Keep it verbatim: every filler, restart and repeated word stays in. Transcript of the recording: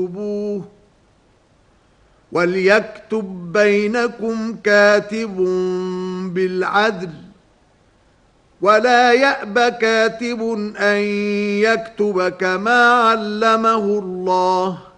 فاكتبوه وليكتب بينكم كاتب بالعدل ولا يأب كاتب أن يكتب كما علمه الله